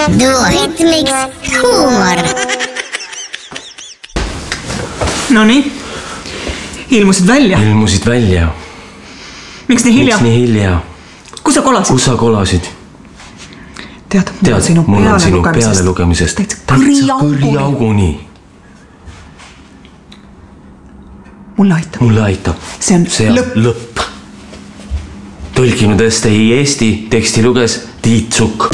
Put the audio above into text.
Duoritmiks huumor. Noniin, ilmusid välja. Ilmusid välja. Miks nii hilja? Miks nii hilja? Kus sa kolasid? Kus sa kolasid? Tead, mul on sinu peale lugemisest. Täitsa kõriauguni. Mulle aitab. See on lõpp. Tõlkinud Eesti teksti luges Tiit Sukk.